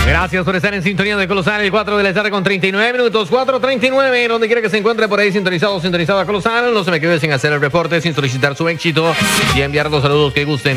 Gracias por estar en sintonía de Colosal, el 4 de la tarde con 39 minutos, 4:39, donde quiera que se encuentre por ahí sintonizado a Colosal. No se me quede sin hacer el reporte, sin solicitar su éxito y enviar los saludos que gusten.